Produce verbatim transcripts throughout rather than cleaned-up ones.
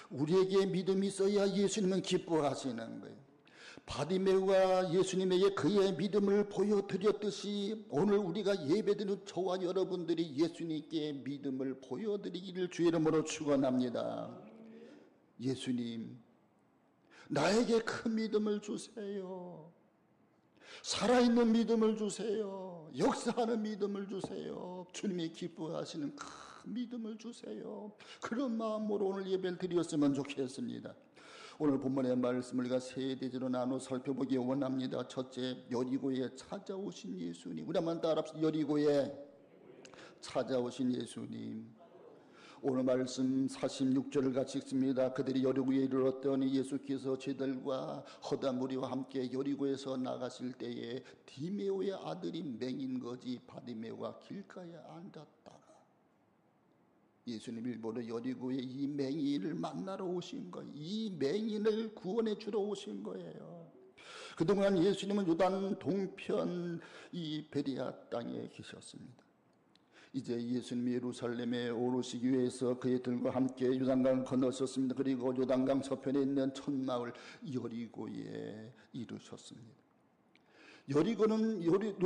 우리에게 믿음이 있어야 예수님은 기뻐하시는 거예요. 바디메오가 예수님에게 그의 믿음을 보여드렸듯이 오늘 우리가 예배드리는 저와 여러분들이 예수님께 믿음을 보여드리기를 주의 이름으로 축원합니다. 예수님, 나에게 큰 믿음을 주세요. 살아있는 믿음을 주세요. 역사하는 믿음을 주세요. 주님이 기뻐하시는 큰 믿음을 주세요. 그런 마음으로 오늘 예배를 드렸으면 좋겠습니다. 오늘 본문의 말씀을 우리가 세 대지로 나눠 살펴보기 원합니다. 첫째, 여리고에 찾아오신 예수님. 우리 한번 따라합시다. 여리고에 찾아오신 예수님. 오늘 말씀 사십육 절을 같이 읽습니다. 그들이 여리고에 이르렀더니 예수께서 저들과 허다 무리와 함께 여리고에서 나가실 때에 디메오의 아들이 맹인 거지 바디메오가 길가에 앉았다가 예수님 일본의 여리고에 이 맹인을 만나러 오신 거예요. 이 맹인을 구원해 주러 오신 거예요. 그동안 예수님은 요단 동편 이 베리아 땅에 계셨습니다. 이제 예수님이 예루살렘에 오르시기 위해서 그들과 함께 요단강을 건너셨습니다. 그리고 요단강 서편에 있는 첫 마을 여리고에 이르셨습니다. 여리고는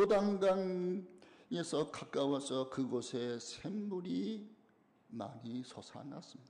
요단강에서 가까워서 그곳에 샘물이 많이 솟아났습니다.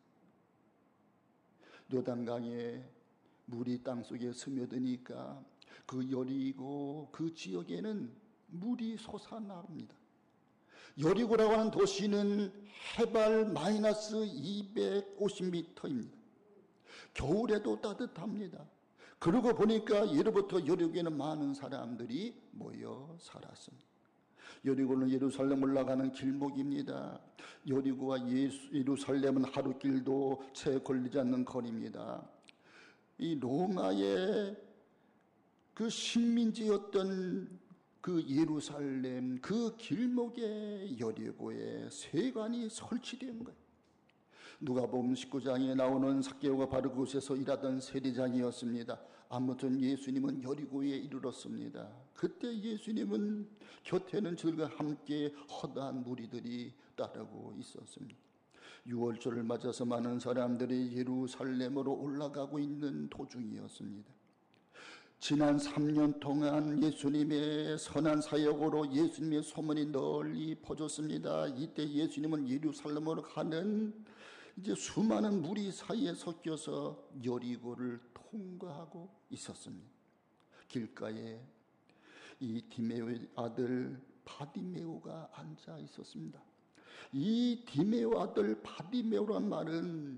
요단강에 물이 땅속에 스며드니까 그 여리고 그 지역에는 물이 솟아납니다. 여리고라고 하는 도시는 해발 마이너스 이백오십 미터입니다. 겨울에도 따뜻합니다. 그러고 보니까 예로부터 여리고에는 많은 사람들이 모여 살았습니다. 여리고는 예루살렘 올라가는 길목입니다. 여리고와 예수, 예루살렘은 하루길도 채 걸리지 않는 거리입니다. 이 로마의 그 식민지였던 그 예루살렘 그 길목에 여리고에 세관이 설치된 거예요. 누가복음 십구 장에 나오는 삭개오가 바로 그곳에서 일하던 세리장이었습니다. 아무튼 예수님은 여리고에 이르렀습니다. 그때 예수님은 곁에는 저들과 함께 허다한 무리들이 따르고 있었습니다. 유월절을 맞아서 많은 사람들이 예루살렘으로 올라가고 있는 도중이었습니다. 지난 삼 년 동안 예수님의 선한 사역으로 예수님의 소문이 널리 퍼졌습니다. 이때 예수님은 예루살렘으로 가는 이제 수많은 무리 사이에 섞여서 여리고를 통과하고 있었습니다. 길가에 이 디메오의 아들 바디메오가 앉아 있었습니다. 이 디메오 아들 바디메오란 말은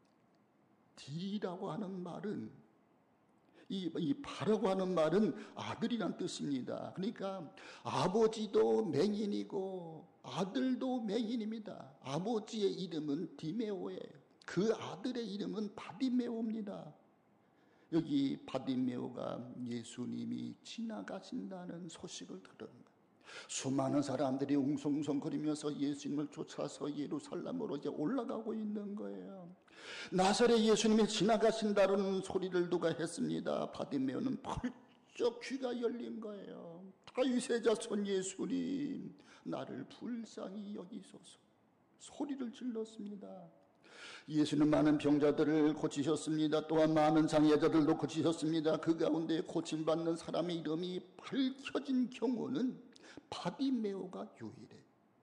디라고 하는 말은 이, 이 바라고 하는 말은 아들이란 뜻입니다. 그러니까 아버지도 맹인이고 아들도 맹인입니다. 아버지의 이름은 디메오예요. 그 아들의 이름은 바디메오입니다. 여기 바디메오가 예수님이 지나가신다는 소식을 들은 거예요. 수많은 사람들이 웅성웅성거리면서 예수님을 쫓아서 예루살렘으로 이제 올라가고 있는 거예요. 나사렛 예수님이 지나가신다는 소리를 누가 했습니다. 바디메오는 펄쩍 귀가 열린 거예요. 다윗의 자손 예수님, 나를 불쌍히 여기소서. 소리를 질렀습니다. 예수는 많은 병자들을 고치셨습니다. 또한 많은 장애자들도 고치셨습니다. 그 가운데 고침받는 사람의 이름이 밝혀진 경우는 바디메오가 유일해.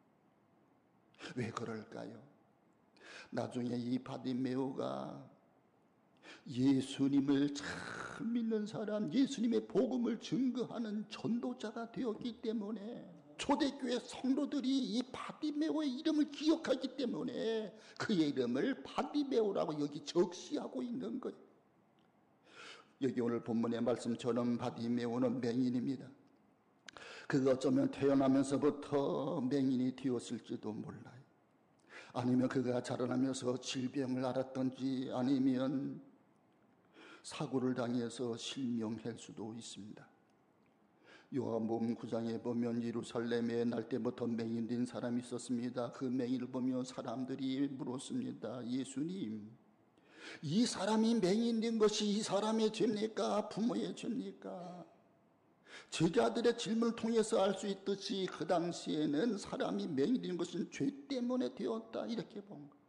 왜 그럴까요? 나중에 이 바디메오가 예수님을 잘 믿는 사람, 예수님의 복음을 증거하는 전도자가 되었기 때문에 초대교회 성도들이 이 바디메오의 이름을 기억하기 때문에 그의 이름을 바디메오라고 여기 적시하고 있는 거예요. 여기 오늘 본문의 말씀처럼 바디메오는 맹인입니다. 그가 어쩌면 태어나면서부터 맹인이 되었을지도 몰라요. 아니면 그가 자라나면서 질병을 앓았던지 아니면 사고를 당해서 실명할 수도 있습니다. 요한복음 구 장에 보면 예루살렘에 날 때부터 맹인된 사람이 있었습니다. 그 맹인을 보면 사람들이 물었습니다. 예수님, 이 사람이 맹인된 것이 이 사람의 죄입니까? 부모의 죄입니까? 제자들의 질문을 통해서 알 수 있듯이 그 당시에는 사람이 맹인된 것은 죄 때문에 되었다 이렇게 본 거예요.